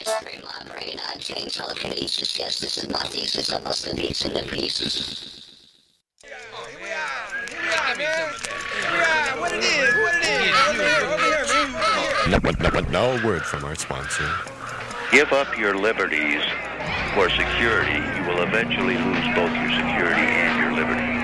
Free my brain, I change telekinesis. Yes, this is my thesis. I bust the beats into pieces. What it is? Over here, man. Now a word from our sponsor. Give up your liberties for security. You will eventually lose both your security and your liberty.